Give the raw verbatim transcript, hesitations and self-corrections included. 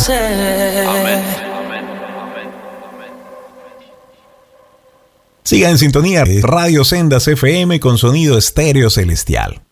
nacer. Amén. Siga en sintonía de Radio Sendas F M con sonido estéreo celestial.